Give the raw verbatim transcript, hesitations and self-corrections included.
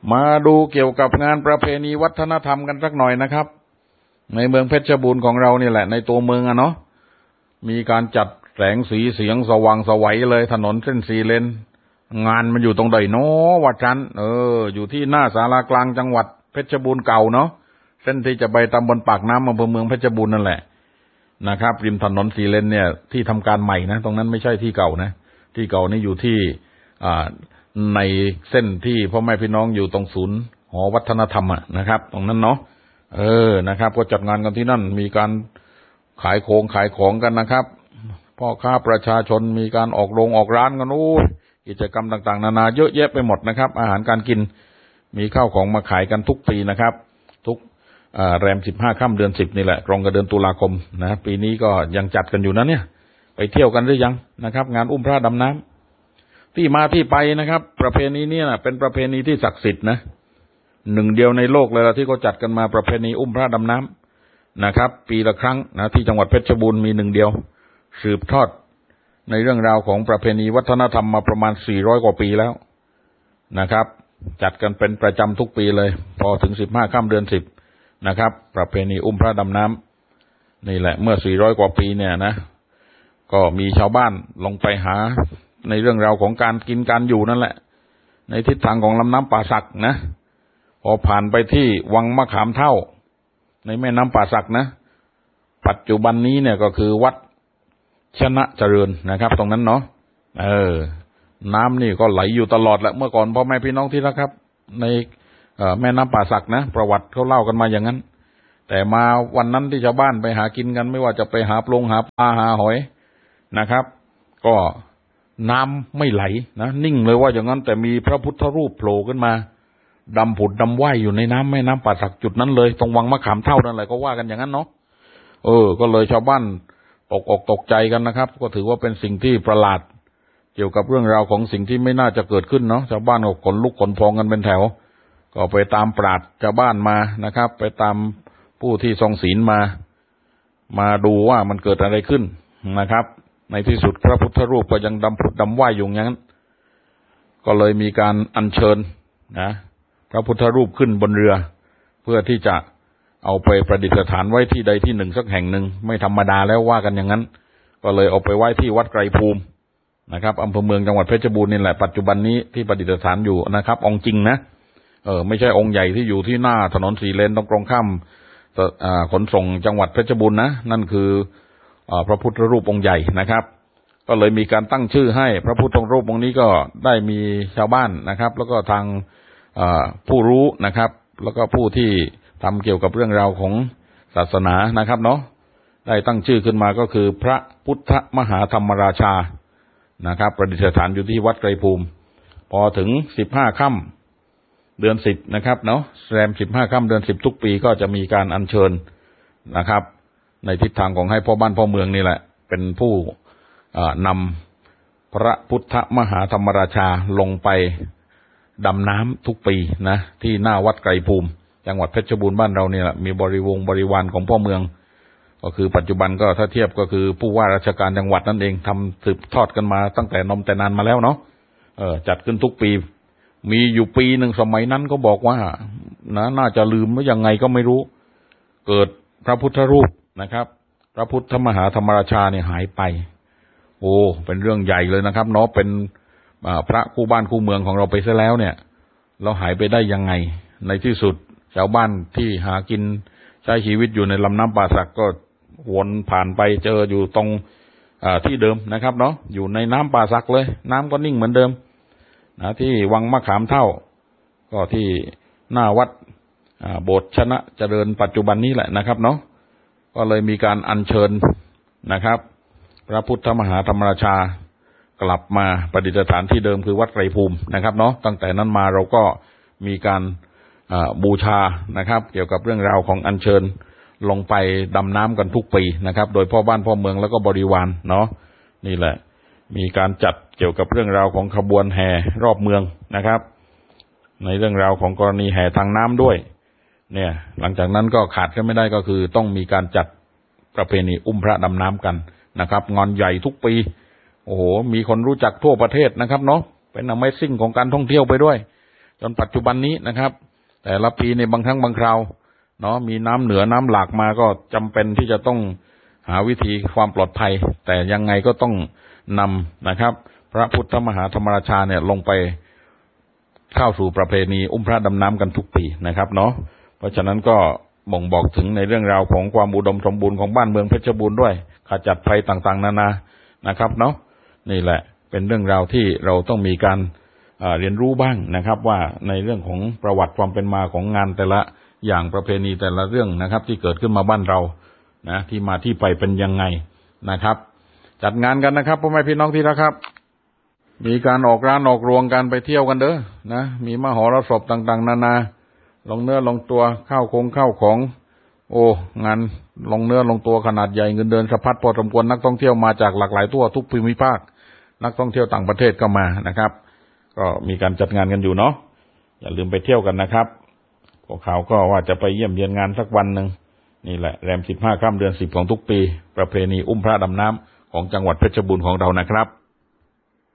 มาดูเกี่ยวกับงานประเพณีวัฒนธรรมกันสักหน่อยนะครับในเมืองเพชรบูรณ์ของเรานี่แหละในตัวเมืองอะเนาะมีการจัดแสงสีเสียงสว่างไสวเลยถนนเส้นสี่เลนงานมันอยู่ตรงใดเนาะวัดจันเอออยู่ที่หน้าศาลากลางจังหวัดเพชรบูรณ์เก่าเนาะเส้นที่จะไปตำบลปากน้ำอำเภอเมืองเพชรบูรณ์นั่นแหละนะครับริมถนนสี่เลนเนี่ยที่ทำการใหม่นะตรงนั้นไม่ใช่ที่เก่านะที่เก่านี่อยู่ที่อ่าในเส้นที่พ่อแม่พี่น้องอยู่ตรงศูนย์หอวัฒนธรรมอ่ะนะครับตรงนั้นเนาะเออนะครับก็จัดงานกันที่นั่นมีการขายของขายของกันนะครับพ่อค้าประชาชนมีการออกโรงออกร้านกันโอ้กิจกรรมต่างๆนานาเยอะแยะไปหมดนะครับอาหารการกินมีข้าวของมาขายกันทุกปีนะครับทุกแรมสิบห้าค่ำเดือนสิบนี่แหละตรงกับเดือนตุลาคมนะปีนี้ก็ยังจัดกันอยู่นะเนี่ยไปเที่ยวกันหรือยังนะครับงานอุ้มพระดำน้ำที่มาที่ไปนะครับประเพณีนี้นะเป็นประเพณีที่ศักดิ์สิทธิ์นะหนึ่งเดียวในโลกเลยละที่เขาจัดกันมาประเพณีอุ้มพระดำน้ำนะครับปีละครั้งนะที่จังหวัดเพชรบูรณ์มีหนึ่งเดียวสืบทอดในเรื่องราวของประเพณีวัฒนธรรมมาประมาณสี่ร้อยกว่าปีแล้วนะครับจัดกันเป็นประจำทุกปีเลยพอถึงสิบห้าค่ำเดือนสิบนะครับประเพณีอุ้มพระดำน้ำนี่แหละเมื่อสี่ร้อยกว่าปีเนี่ยนะก็มีชาวบ้านลงไปหาในเรื่องราวของการกินการอยู่นั่นแหละในทิศทางของลำน้ำป่าสักนะพอผ่านไปที่วังมะขามเท่าในแม่น้ำป่าสักนะปัจจุบันนี้เนี่ยก็คือวัดชนะเจริญนะครับตรงนั้นเนาะเออน้ำนี่ก็ไหลอยู่ตลอดแหละเมื่อก่อนพ่อแม่พี่น้องที่รักครับในแม่น้ำป่าสักนะประวัติเขาเล่ากันมาอย่างนั้นแต่มาวันนั้นที่ชาวบ้านไปหากินกันไม่ว่าจะไปหาปลงหาปลาหาหอยนะครับก็น้ำไม่ไหลนะนิ่งเลยว่าอย่างนั้นแต่มีพระพุทธรูปโผล่ขึ้นมาดำผุดดำว่ายอยู่ในน้ำแม่น้ำป่าสักจุดนั้นเลยตรงวังมะขามเท่านั่นแหละก็ว่ากันอย่างนั้นเนาะเออก็เลยชาวบ้านตกอกตกใจกันนะครับก็ถือว่าเป็นสิ่งที่ประหลาดเกี่ยวกับเรื่องราวของสิ่งที่ไม่น่าจะเกิดขึ้นเนาะชาวบ้านก็ขนลุกขนพองกันเป็นแถวก็ไปตามปราชญ์ชาวบ้านมานะครับไปตามผู้ที่ทรงศีลมามาดูว่ามันเกิดอะไรขึ้นนะครับในที่สุดพระพุทธรูปก็ยังดำผุดดำว่ายอยู่อย่างนั้นก็เลยมีการอัญเชิญนะพระพุทธรูปขึ้นบนเรือเพื่อที่จะเอาไปประดิษฐานไว้ที่ใดที่หนึ่งสักแห่งหนึ่งไม่ธรรมดาแล้วว่ากันอย่างนั้นก็เลยเอาไปไว้ที่วัดไกรภูมินะครับอำเภอเมืองจังหวัดเพชรบูรณ์นี่แหละปัจจุบันนี้ที่ประดิษฐานอยู่นะครับองค์จริงนะเออไม่ใช่องค์ใหญ่ที่อยู่ที่หน้าถนนสี่เลนตรงตรงข้ามขนส่งจังหวัดเพชรบูรณ์นะนั่นคือพระพุทธรูปองค์ใหญ่นะครับก็เลยมีการตั้งชื่อให้พระพุทธรูปองค์นี้ก็ได้มีชาวบ้านนะครับแล้วก็ทางผู้รู้นะครับแล้วก็ผู้ที่ทำเกี่ยวกับเรื่องราวของศาสนานะครับเนาะได้ตั้งชื่อขึ้นมาก็คือพระพุทธมหาธรรมราชานะครับประดิษฐานอยู่ที่วัดไกรภูมิพอถึงสิบห้าค่ำเดือนสิบนะครับเนาะแรมสิบห้าค่ำเดือนสิบทุกปีก็จะมีการอัญเชิญนะครับในทิศทางของให้พ่อบ้านพ่อเมืองนี่แหละเป็นผู้นำพระพุทธมหาธรรมราชาลงไปดำน้ำทุกปีนะที่หน้าวัดไกรภูมิจังหวัดเพชรบูรณ์บ้านเราเนี่ยมีบริวงบริวารของพ่อเมืองก็คือปัจจุบันก็ถ้าเทียบก็คือผู้ว่าราชการจังหวัดนั่นเองทำสืบทอดกันมาตั้งแต่นมแต่นานมาแล้วเนาะเออจัดขึ้นทุกปีมีอยู่ปีหนึ่งสมัยนั้นก็บอกว่านะน่าจะลืมหรือยังไงก็ไม่รู้เกิดพระพุทธรูปนะครับพระพุทธมหาธรรมราชาเนี่ยหายไปโอ้เป็นเรื่องใหญ่เลยนะครับเนาะเป็นพระคู่บ้านคู่เมืองของเราไปซะแล้วเนี่ยเราหายไปได้ยังไงในที่สุดชาวบ้านที่หากินใช้ชีวิตอยู่ในลำน้ำป่าสักก็วนผ่านไปเจออยู่ตรงที่เดิมนะครับเนาะอยู่ในน้ำป่าสักเลยน้ำก็นิ่งเหมือนเดิมนะที่วังมะขามเท่าก็ที่หน้าวัดโบสถ์ชนะเจริญปัจจุบันนี้แหละนะครับเนาะก็เลยมีการอัญเชิญนะครับพระพุทธมหาธรรมราชากลับมาประดิษฐานที่เดิมคือวัดไกรภูมินะครับเนาะตั้งแต่นั้นมาเราก็มีการบูชานะครับเกี่ยวกับเรื่องราวของอัญเชิญลงไปดำน้ำกันทุกปีนะครับโดยพ่อบ้านพ่อเมืองแล้วก็บริวารเนาะนี่แหละมีการจัดเกี่ยวกับเรื่องราวของขบวนแห่รอบเมืองนะครับในเรื่องราวของกรณีแห่ทางน้ำด้วยเนี่ยหลังจากนั้นก็ขาดกันไม่ได้ก็คือต้องมีการจัดประเพณีอุ้มพระดำน้ำกันนะครับงานใหญ่ทุกปีโอ้โหมีคนรู้จักทั่วประเทศนะครับเนาะเป็น Amazing ของการท่องเที่ยวไปด้วยจนปัจจุบันนี้นะครับแต่ละปีในบางครั้งบางคราวเนาะมีน้ำเหนือน้ำหลากมาก็จำเป็นที่จะต้องหาวิธีความปลอดภัยแต่ยังไงก็ต้องนำนะครับพระพุทธมหาธรรมราชาเนี่ยลงไปเข้าสู่ประเพณีอุ้มพระดำน้ำกันทุกปีนะครับเนาะเพราะฉะนั้นก็บ่งบอกถึงในเรื่องราวของความอุดมสมบูรณ์ของบ้านเมืองเพชรบูรณ์ด้วยขจัดภัยต่างๆนานานะครับเนาะนี่แหละเป็นเรื่องราวที่เราต้องมีการเรียนรู้บ้างนะครับว่าในเรื่องของประวัติความเป็นมาของงานแต่ละอย่างประเพณีแต่ละเรื่องนะครับที่เกิดขึ้นมาบ้านเรานะที่มาที่ไปเป็นยังไงนะครับจัดงานกันนะครับพ่อแม่พี่น้องที่รักครับมีการออกร้านออกรวงกันไปเที่ยวกันเด้อนะมีมหรสพต่างๆนานาลงเนื้อลงตัวข้าวคงข้าวของโอ้งานลงเนื้อลงตัวขนาดใหญ่เงินเดือนสะพัดพอสมควรนักท่องเที่ยวมาจากหลากหลายทั่วทุกภูมิภาคนักท่องเที่ยวต่างประเทศก็มานะครับก็มีการจัดงานกันอยู่เนาะอย่าลืมไปเที่ยวกันนะครับพวกเขาก็ว่าจะไปเยี่ยมเยียนงานสักวันหนึ่งนี่แหละแรมสิบห้าค่ำเดือนสิบของทุกปีประเพณีอุ้มพระดำน้ำของจังหวัดเพชรบูรณ์ของเรานะครับ